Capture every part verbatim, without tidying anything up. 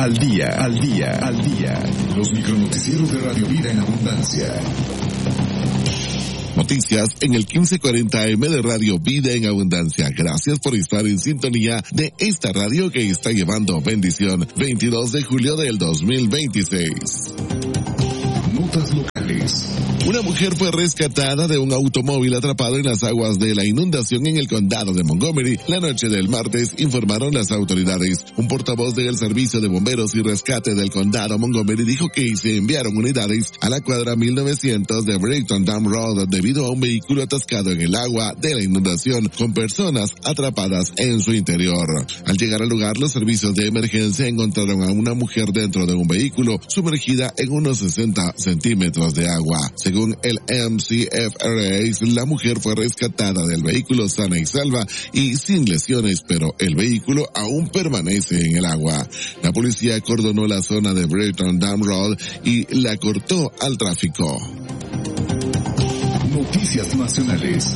Al día, al día, al día. Los micronoticieros de Radio Vida en Abundancia. Noticias en el quince cuarenta A M de Radio Vida en Abundancia. Gracias por estar en sintonía de esta radio que está llevando bendición. veintidós de julio del dos mil veintiséis. Notas locales. Una mujer fue rescatada de un automóvil atrapado en las aguas de la inundación en el condado de Montgomery la noche del martes, informaron las autoridades. Un portavoz del Servicio de Bomberos y Rescate del condado Montgomery dijo que se enviaron unidades a la cuadra mil novecientos de Brighton Dam Road debido a un vehículo atascado en el agua de la inundación con personas atrapadas en su interior. Al llegar al lugar, los servicios de emergencia encontraron a una mujer dentro de un vehículo sumergida en unos sesenta centímetros de agua. Según el M C F R A, la mujer fue rescatada del vehículo sana y salva y sin lesiones, pero el vehículo aún permanece en el agua. La policía acordonó la zona de Brighton Dam Road y la cortó al tráfico. Noticias nacionales.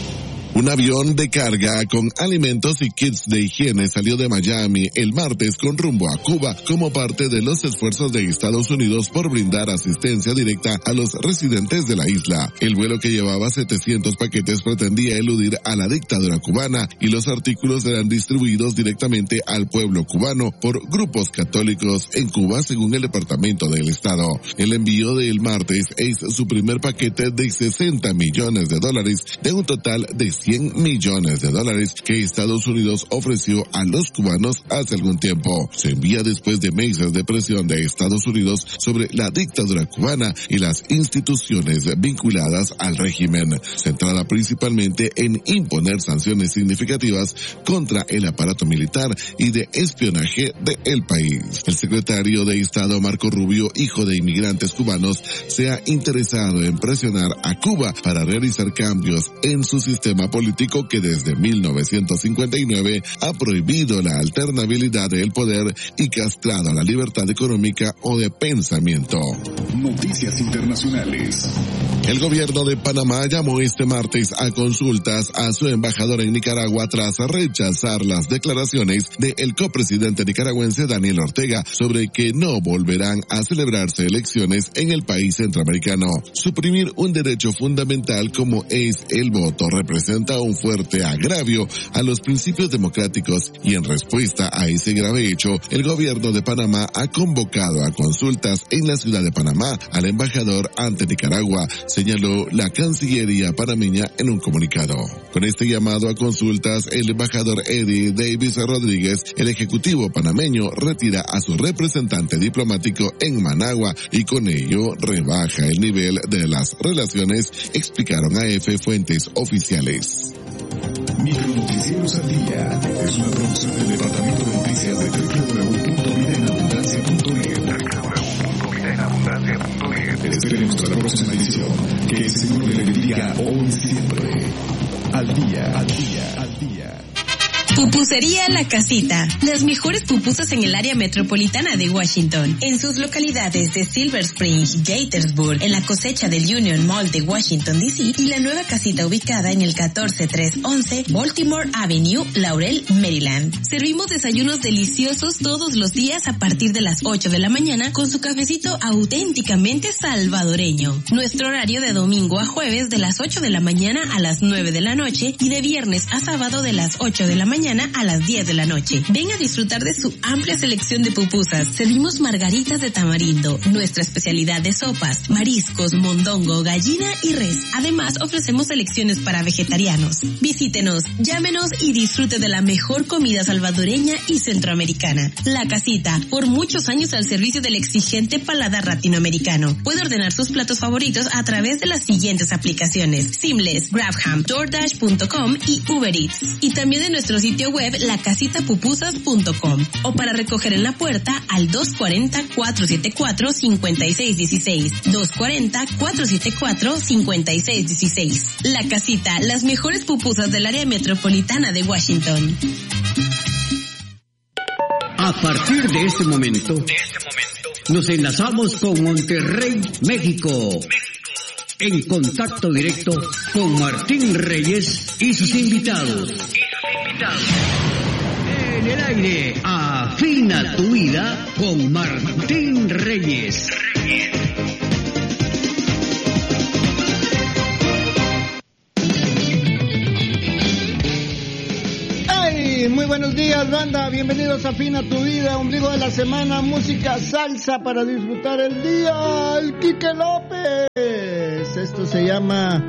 Un avión de carga con alimentos y kits de higiene salió de Miami el martes con rumbo a Cuba como parte de los esfuerzos de Estados Unidos por brindar asistencia directa a los residentes de la isla. El vuelo, que llevaba setecientos paquetes, pretendía eludir a la dictadura cubana y los artículos serán distribuidos directamente al pueblo cubano por grupos católicos en Cuba, según el Departamento del Estado. El envío del martes es su primer paquete de sesenta millones de dólares de un total de cien millones de dólares que Estados Unidos ofreció a los cubanos hace algún tiempo. Se envía después de meses de presión de Estados Unidos sobre la dictadura cubana y las instituciones vinculadas al régimen, centrada principalmente en imponer sanciones significativas contra el aparato militar y de espionaje del país. El secretario de Estado Marco Rubio, hijo de inmigrantes cubanos, se ha interesado en presionar a Cuba para realizar cambios en su sistema político que desde mil novecientos cincuenta y nueve ha prohibido la alternabilidad del poder y castrado la libertad económica o de pensamiento. Noticias internacionales. El gobierno de Panamá llamó este martes a consultas a su embajador en Nicaragua tras rechazar las declaraciones del copresidente nicaragüense Daniel Ortega sobre que no volverán a celebrarse elecciones en el país centroamericano. Suprimir un derecho fundamental como es el voto representa un fuerte agravio a los principios democráticos y en respuesta a ese grave hecho, el gobierno de Panamá ha convocado a consultas en la ciudad de Panamá al embajador ante Nicaragua, señaló la Cancillería panameña en un comunicado. Con este llamado a consultas, el embajador Eddie Davis Rodríguez, el ejecutivo panameño, retira a su representante diplomático en Managua y con ello rebaja el nivel de las relaciones, explicaron a F fuentes oficiales. Micronoticieros al día es una producción del Departamento de Noticias de doble u doble u doble u punto vida en abundancia punto net. doble u doble u doble u punto vida en abundancia punto net. Esperemos la próxima edición. Que el Señor le bendiga hoy y siempre. Al día, al día, al día. Pupusería La Casita. Las mejores pupusas en el área metropolitana de Washington. En sus localidades de Silver Spring, Gaithersburg, en la cosecha del Union Mall de Washington, D C y la nueva casita ubicada en el catorce trescientos once Baltimore Avenue, Laurel, Maryland. Servimos desayunos deliciosos todos los días a partir de las ocho de la mañana con su cafecito auténticamente salvadoreño. Nuestro horario de domingo a jueves de las ocho de la mañana a las nueve de la noche y de viernes a sábado de las ocho de la mañana a las diez de la noche. Ven a disfrutar de su amplia selección de pupusas. Servimos margaritas de tamarindo, nuestra especialidad de sopas, mariscos, mondongo, gallina y res. Además, ofrecemos selecciones para vegetarianos. Visítenos, llámenos y disfrute de la mejor comida salvadoreña y centroamericana. La Casita, por muchos años al servicio del exigente paladar latinoamericano. Puede ordenar sus platos favoritos a través de las siguientes aplicaciones: Seamless, GrabHam, DoorDash punto com y Uber Eats. Y también de nuestro sitio web la casita pupusas punto com o para recoger en la puerta al dos cuarenta, cuatrocientos setenta y cuatro, cincuenta y seis dieciséis, dos cuarenta, cuatrocientos setenta y cuatro, cincuenta y seis dieciséis. La Casita, las mejores pupusas del área metropolitana de Washington. A partir de este momento, de este momento nos enlazamos con Monterrey, México. En contacto directo con Martín Reyes y sus invitados. y sus invitados. En el aire, afina tu vida con Martín Reyes. ¡Hey! Muy buenos días, banda. Bienvenidos a Afina tu vida, ombligo de la semana, música salsa para disfrutar el día. El Quique López. Esto se llama